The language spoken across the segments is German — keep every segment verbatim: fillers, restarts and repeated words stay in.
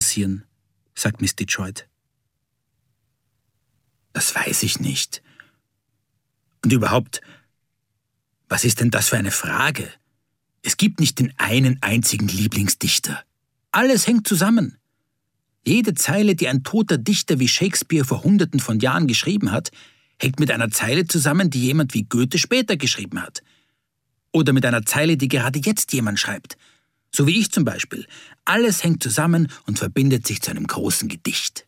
passieren, sagt Miss Detroit. Das weiß ich nicht. Und überhaupt, was ist denn das für eine Frage? Es gibt nicht den einen einzigen Lieblingsdichter. Alles hängt zusammen. Jede Zeile, die ein toter Dichter wie Shakespeare vor Hunderten von Jahren geschrieben hat, hängt mit einer Zeile zusammen, die jemand wie Goethe später geschrieben hat. Oder mit einer Zeile, die gerade jetzt jemand schreibt. So wie ich zum Beispiel. Alles hängt zusammen und verbindet sich zu einem großen Gedicht.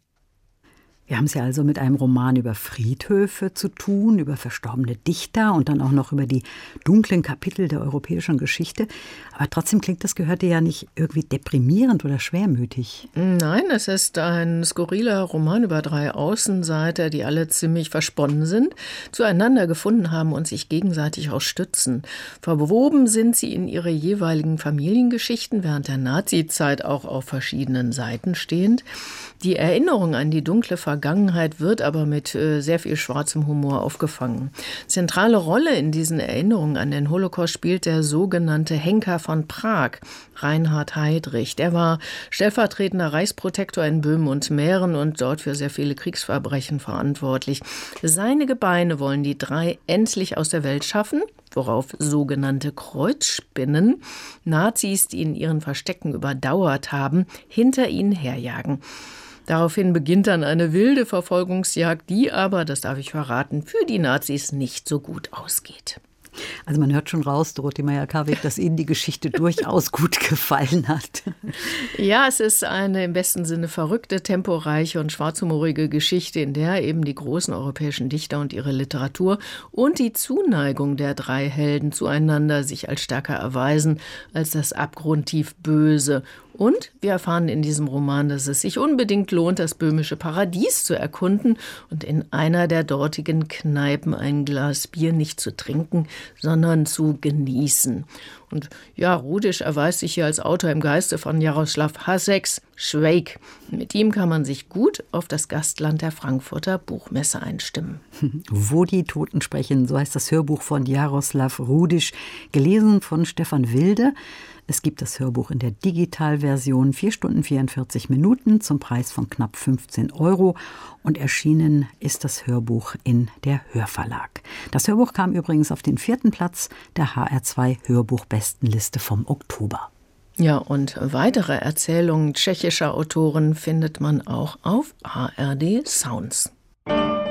Wir haben es ja also mit einem Roman über Friedhöfe zu tun, über verstorbene Dichter und dann auch noch über die dunklen Kapitel der europäischen Geschichte. Aber trotzdem klingt das Gehörte ja nicht irgendwie deprimierend oder schwermütig. Nein, es ist ein skurriler Roman über drei Außenseiter, die alle ziemlich versponnen sind, zueinander gefunden haben und sich gegenseitig auch stützen. Verwoben sind sie in ihre jeweiligen Familiengeschichten, während der Nazizeit auch auf verschiedenen Seiten stehend. Die Erinnerung an die dunkle Vergangenheit wird aber mit äh, sehr viel schwarzem Humor aufgefangen. Zentrale Rolle in diesen Erinnerungen an den Holocaust spielt der sogenannte Henker von Prag, Reinhard Heydrich. Der war stellvertretender Reichsprotektor in Böhmen und Mähren und dort für sehr viele Kriegsverbrechen verantwortlich. Seine Gebeine wollen die drei endlich aus der Welt schaffen, worauf sogenannte Kreuzspinnen, Nazis, die in ihren Verstecken überdauert haben, hinter ihnen herjagen. Daraufhin beginnt dann eine wilde Verfolgungsjagd, die aber, das darf ich verraten, für die Nazis nicht so gut ausgeht. Also man hört schon raus, Dorothee Meyer-Karweg, dass Ihnen die Geschichte durchaus gut gefallen hat. Ja, es ist eine im besten Sinne verrückte, temporeiche und schwarzhumorige Geschichte, in der eben die großen europäischen Dichter und ihre Literatur und die Zuneigung der drei Helden zueinander sich als stärker erweisen als das abgrundtief Böse. Und wir erfahren in diesem Roman, dass es sich unbedingt lohnt, das böhmische Paradies zu erkunden und in einer der dortigen Kneipen ein Glas Bier nicht zu trinken, sondern zu genießen. Und ja, Rudisch erweist sich hier als Autor im Geiste von Jaroslav Haseks, Švejk. Mit ihm kann man sich gut auf das Gastland der Frankfurter Buchmesse einstimmen. Wo die Toten sprechen, so heißt das Hörbuch von Jaroslav Rudisch, gelesen von Stefan Wilde. Es gibt das Hörbuch in der Digitalversion, vier Stunden vierundvierzig Minuten zum Preis von knapp fünfzehn Euro. Und erschienen ist das Hörbuch in der Hörverlag. Das Hörbuch kam übrigens auf den vierten Platz der H R zwei Hörbuchbestenliste vom Oktober. Ja, und weitere Erzählungen tschechischer Autoren findet man auch auf A R D Sounds.